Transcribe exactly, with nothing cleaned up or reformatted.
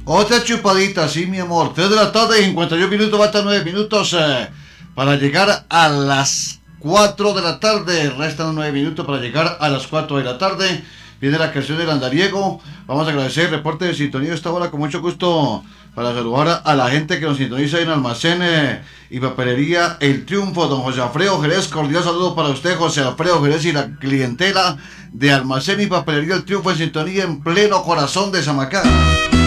Otra chupadita, sí, mi amor. tres de la tarde, cincuenta y un minutos, faltan nueve minutos eh, para llegar a las cuatro de la tarde. Restan nueve minutos para llegar a las cuatro de la tarde. Viene la canción del andariego. Vamos a agradecer el reporte de sintonía de esta hora con mucho gusto para saludar a la gente que nos sintoniza en Almacén eh, y Papelería El Triunfo. Don José Alfredo Jerez, cordial saludo para usted, José Alfredo Jerez, y la clientela de Almacén y Papelería El Triunfo en sintonía en pleno corazón de Samacá.